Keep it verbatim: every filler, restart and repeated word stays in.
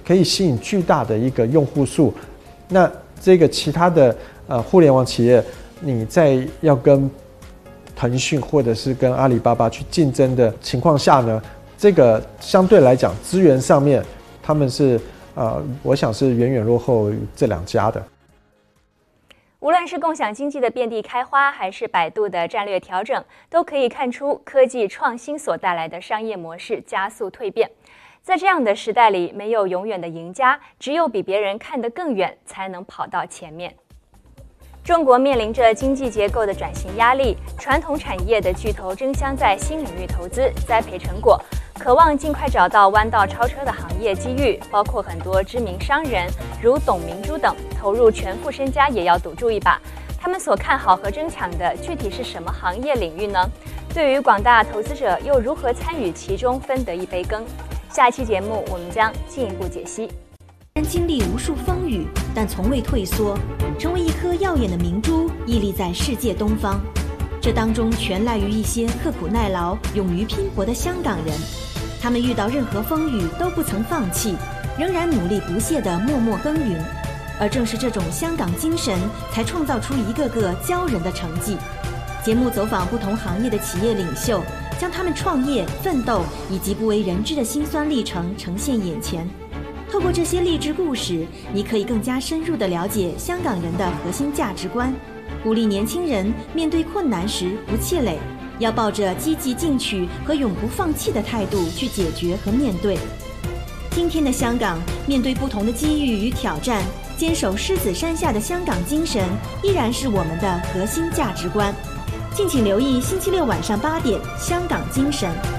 可以吸引巨大的一个用户数。那这个其他的呃互联网企业，你在要跟腾讯或者是跟阿里巴巴去竞争的情况下呢，这个相对来讲资源上面，他们是呃，我想是远远落后于这两家的。 无论是共享经济的遍地开花，还是百度的战略调整，都可以看出科技创新所带来的商业模式加速蜕变。在这样的时代里，没有永远的赢家，只有比别人看得更远，才能跑到前面。中国面临着经济结构的转型压力，传统产业的巨头争相在新领域投资，栽培成果，渴望尽快找到弯道超车的行业机遇，包括很多知名商人，如董明珠等，投入全副身家也要赌注一把。他们所看好和争抢的具体是什么行业领域呢？对于广大投资者又如何参与其中，分得一杯羹？下期节目我们将进一步解析。 经历无数风雨，但从未退缩，成为一颗耀眼的明珠，屹立在世界东方。这当中全赖于一些刻苦耐劳、勇于拼搏的香港人。他们遇到任何风雨都不曾放弃，仍然努力不懈地默默耕耘。而正是这种香港精神，才创造出一个个骄人的成绩。节目走访不同行业的企业领袖，将他们创业、奋斗以及不为人知的辛酸历程呈现眼前。透过这些励志故事，你可以更加深入地了解香港人的核心价值观，鼓励年轻人面对困难时不气馁，要抱着积极进取和永不放弃的态度去解决和面对。今天的香港，面对不同的机遇与挑战，坚守狮子山下的香港精神依然是我们的核心价值观。敬请留意星期六晚上八点《香港精神》。